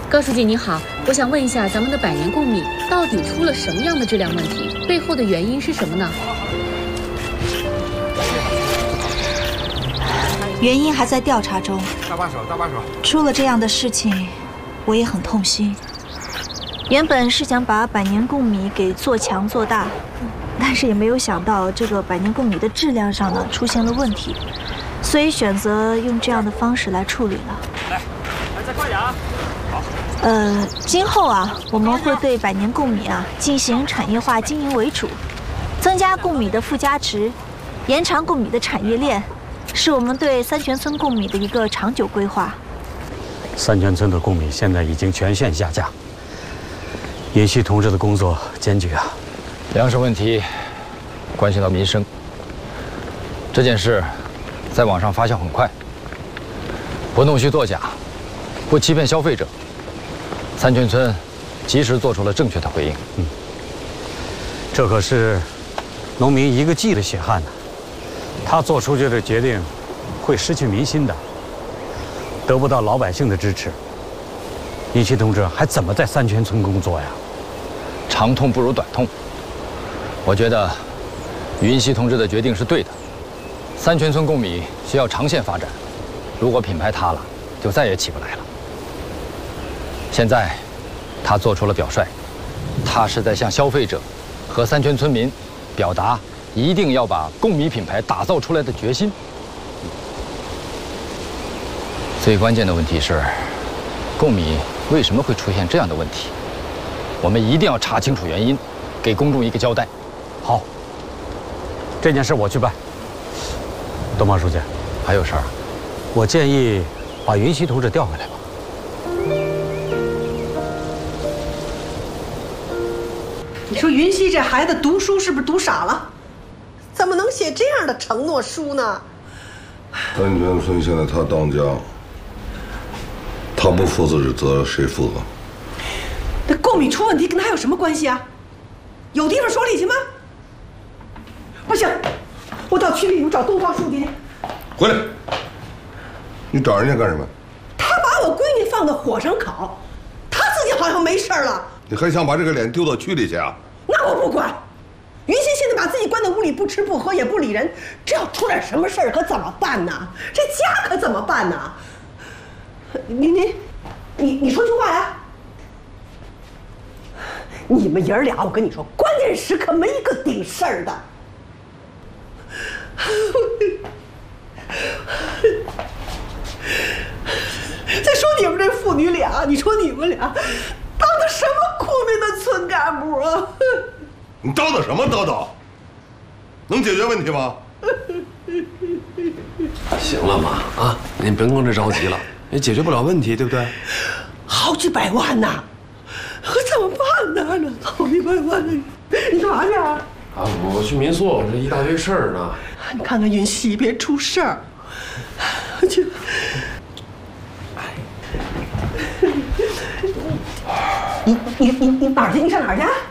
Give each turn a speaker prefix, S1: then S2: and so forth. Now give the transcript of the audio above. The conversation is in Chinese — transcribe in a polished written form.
S1: 高书记你好，我想问一下，咱们的百年贡米到底出了什么样的质量问题？背后的原因是什么呢？
S2: 原因还在调查中。
S3: 搭把手，搭把手。
S2: 出了这样的事情，我也很痛心。原本是想把百年贡米给做强做大，但是也没有想到这个百年贡米的质量上呢出现了问题，所以选择用这样的方式来处理了。
S3: 来，再快点啊！好。
S2: 今后啊，我们会对百年贡米啊进行产业化经营为主，增加贡米的附加值，延长贡米的产业链，是我们对三全村贡米的一个长久规划。
S4: 三全村的贡米现在已经全线下架，尹锡同志的工作艰巨啊。
S5: 粮食问题关系到民生，这件事在网上发酵很快，不弄虚作假，不欺骗消费者，三全村及时做出了正确的回应。
S4: 这可是农民1个季的血汗呢，他做出这个决定会失去民心的，得不到老百姓的支持，尹锡同志还怎么在三全村工作呀？
S5: 长痛不如短痛。我觉得尹锡同志的决定是对的，三全村贡米需要长线发展，如果品牌塌了，就再也起不来了。现在他做出了表率，他是在向消费者和三全村民表达一定要把贡米品牌打造出来的决心。最关键的问题是，贡米为什么会出现这样的问题？我们一定要查清楚原因，给公众一个交代。
S4: 好，这件事我去办。东方书记，
S5: 还有事儿？
S4: 我建议把云溪同志调回来吧。
S6: 你说云溪这孩子读书是不是读傻了？怎么能写这样的承诺书呢？
S7: 三全村现在他当家，他不负责谁负责？
S6: 这贡米出问题跟他有什么关系啊？有地方说理去吗？不行，我到区里头找东方书记去。
S7: 回来！你找人家干什么？
S6: 他把我闺女放到火上烤，他自己好像没事了。
S7: 你还想把这个脸丢到区里去啊？
S6: 那我不管。云溪现在把自己关在屋里，不吃不喝也不理人，这要出点什么事儿可怎么办呢？这家可怎么办呢？你说句话呀！你们爷儿俩，我跟你说，关键时刻没一个顶事儿的。再说你们这父女俩，你说你们俩当的什么苦命的村干部啊？
S7: 你叨叨什么叨叨？能解决问题吗？
S8: 行了妈啊，您甭跟着着急了，也解决不了问题，对不对？
S6: 好几百万呐，可怎么办呢？好几百万，你干嘛去啊？
S8: 啊，我去民宿，这一大堆事儿呢。
S6: 你看看云溪别出事儿。去。你哪儿去？你上哪儿去？